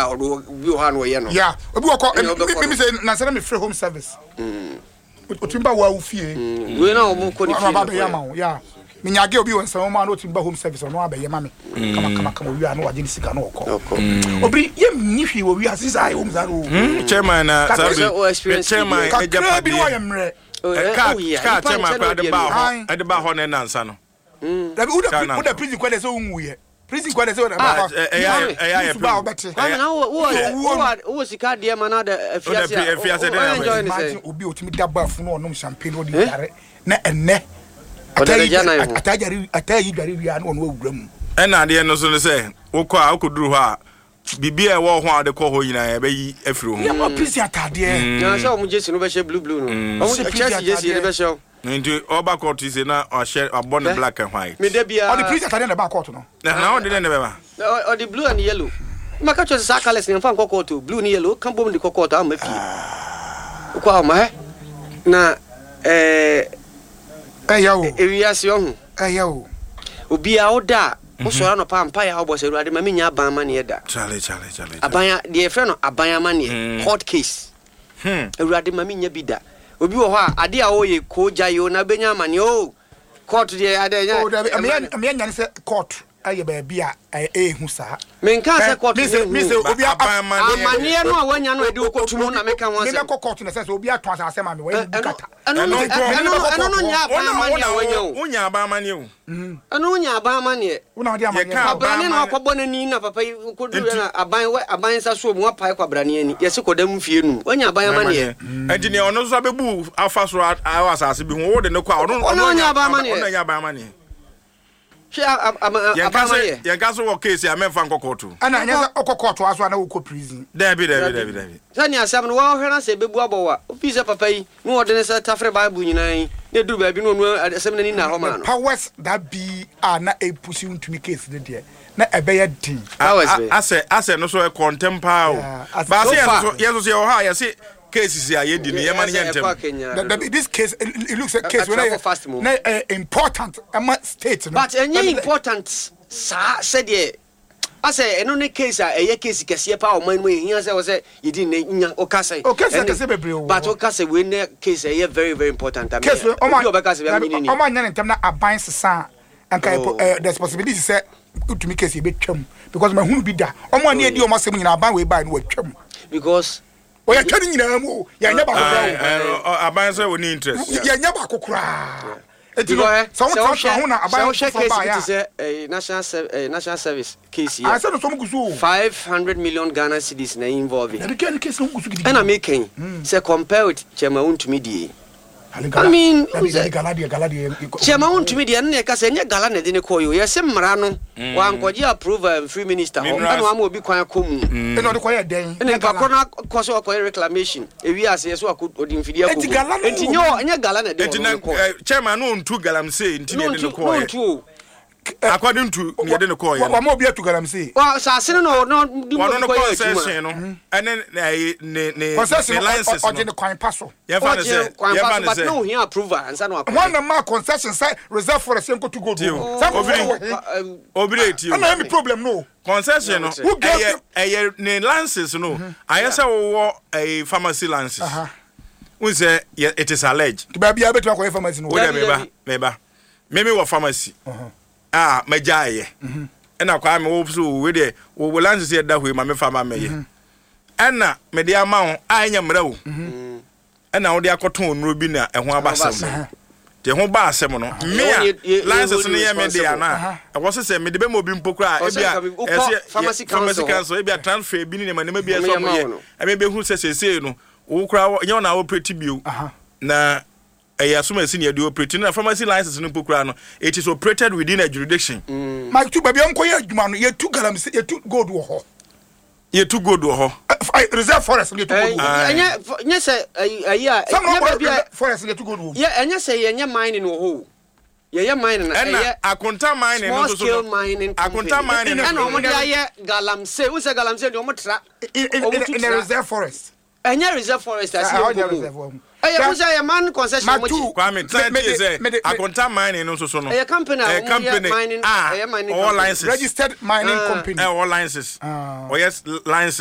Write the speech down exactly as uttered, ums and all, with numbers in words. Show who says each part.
Speaker 1: odo bi ho no ye no
Speaker 2: yeah obi wo ko me say na say me free home service mm otimba wa ufie
Speaker 1: we na omo ko ni
Speaker 2: fie no ya ma yeah me nyage obi won say ma no otimba home service no abaye ma me kama kama kama wi ano waje ni sika no ko obri ye ni hwi wo wi asisa ai home zaro
Speaker 3: chairman na sabi chairman
Speaker 2: ejapa bi wo ye mre
Speaker 3: ka ka chairman pa de ba ho e de ba ho na nansa no
Speaker 2: dabi uda uda prison kwale so unwu ye prison kwale so na ba
Speaker 3: eh eh eh
Speaker 2: ba obete
Speaker 1: na wo wo wo sika de ma na da afiase
Speaker 3: afiase de na
Speaker 2: imagine obi otimi da ba fu no onom champagne odi yare na enne atajari atayi dware wi an ono awura mu
Speaker 3: ena de no so ne se wo ko a okoduru ho a bibia e wo ho a de ko ho nyina e bayi afiri ho
Speaker 2: ya ma prison atade
Speaker 1: na so mu jesi no be she blue blue no o chesi jesi ne be she
Speaker 3: nti oba court is na o share abon black and white
Speaker 1: me da bia
Speaker 2: o the prison atade na ba court no
Speaker 3: na o de ne be ba
Speaker 1: o the blue and yellow maka cho sa colors ne fa nko court blue ni yellow kan bom de court am afi ko ma na eh
Speaker 2: eya o
Speaker 1: ewiase ohun
Speaker 2: eya o
Speaker 1: obi a oda o so no pampa ya obo se ruade ma menya ban ma ne da
Speaker 3: chale chale chale
Speaker 1: abanya de friend no abanya ma ne hot case hm ruade ma menya bi da obi wo ho a ade a wo ye ko jayo na benya ma ne o court de ade nya
Speaker 2: o da me nya ne se court aye ba bia eh hu sa
Speaker 1: men kan se court
Speaker 2: me se me se obi
Speaker 1: amanie no a wanya no ade okotumu na meka ho se
Speaker 2: me ko court na se obi ato asase ma me wa bukata
Speaker 1: eno no eno no nya ba amanie wanya o
Speaker 3: unya ba amanie o
Speaker 1: eno unya ba amanie
Speaker 2: una odi amanie
Speaker 1: abrane na akobọ na ni na papa kodu na aban aban sa so mu apai kwabrane ani yesi kodam fie nu wanya aban amanie
Speaker 3: enti ne ono so abebu afa so awasase bi ho wo de ne kwa ono
Speaker 1: ono nya ba amanie
Speaker 3: ono nya ba amanie
Speaker 1: she abamanie
Speaker 3: ya gaso wo case ya memfa nkokotu
Speaker 2: ana anya okokotu aso na wo ko prison
Speaker 3: dabi dabi dabi dabi
Speaker 1: sani asam no wo hwena se bebu abowa ofisa papa yi no wo de ne se tafre bible nyinan ne duru ba bi no no asem na ni na ho ma no
Speaker 2: powers that be are na e pusi untumi case de de na ebeya din
Speaker 3: ase ase no so e contemporary ba se yeso yeso se ho ha yesi cases ya yedi ni yema nyentem
Speaker 2: this case it looks a case when na important am state no
Speaker 1: but any important sa said ye ase eno ne case a eye case kese pa o man mo ehia se wo se yedi ne nya o kase
Speaker 2: o case kese bebre o
Speaker 1: but o kase we ne case eye very very important am
Speaker 2: case o ma o ma nya ntem na aban sesa anka the possibility say utumi case be twam because ma hunu bi da o ma ne edi o ma sem nyina aban we ba no twam
Speaker 1: because
Speaker 2: o ya twani nyina mu ya nya ba ko
Speaker 3: aban say we need interest
Speaker 2: ya nya ba ko kura etilo so mo so ho na aban
Speaker 1: so case it is a national national service case here
Speaker 2: I said so mo kusu
Speaker 1: five hundred million Ghana cedis na involving
Speaker 2: the case no kusu gidi
Speaker 1: and am making say compare with Chema untumi die I mean,
Speaker 2: Galadia, Galadia.
Speaker 1: Chema untumi die na ka say nya gala na de ne koyo ye se mmara no wa nkoje approve free minister ho na wa ma obi kwan akomu
Speaker 2: e no de koye den
Speaker 1: e pa ko na koso akoye reclamation e wi ase so akodi mfidi akomu enti nyo nya gala na de
Speaker 3: enti na Chema no ntu galam say enti ne de ne koye according to me de ne koye
Speaker 2: wa ma obi atu galam say
Speaker 1: wa sa se no no di mo
Speaker 3: koye concession no ene ne ne
Speaker 2: license o de ne kwan paso
Speaker 3: ye fa ne say ye fa ne say
Speaker 1: no here approval ansa no
Speaker 2: one na ma concession say reserve for the go to go do
Speaker 3: obiri obiri eti
Speaker 2: o na any problem no
Speaker 3: concession no eh eh ne license no ayesa wo a pharmacy license we say it is alleged
Speaker 2: to be able to acquire pharmacy no
Speaker 3: we meba meba meme wo pharmacy ah majaye ena kwa me wo so we de wo license ye da hwe ma me pharma meye ena me de ama ho anya mra wo ena wo de akoton onuro bi na eho abasam de ho ba asem no me license no ye me de ana e wo se me de be mo bi mpokura e bia pharmacy council e bia transfer bi ni ma ne ma bia so mo ye e me be hu se sese no wo kura nye na operate bio na eh asoma si ne de operate na pharmacy license no mpokura no it is operated within a jurisdiction
Speaker 2: Mike tu baby onko ye adwuma no ye tu galam ye tu gold wo ho
Speaker 3: ye tu gold wo ho
Speaker 2: reserve forest ye tu gold
Speaker 1: anya nya say ayi a
Speaker 2: nya baby forest ye tu gold wo
Speaker 1: ye anya say ye nya mining wo ho ye ye mining na
Speaker 3: ye akonta mining no so
Speaker 1: so
Speaker 3: akonta mining
Speaker 1: na no mo dia ye galamse wo say galamse de mo tra
Speaker 2: in the reserve forest
Speaker 1: anya reserve forest as you eh you say man concession mo chi
Speaker 3: Kwame twenty say akonta mining no so so no
Speaker 1: eh company
Speaker 3: eh company
Speaker 1: mining
Speaker 3: eh mining all licenses
Speaker 2: registered mining company
Speaker 3: eh all licenses oh yes licenses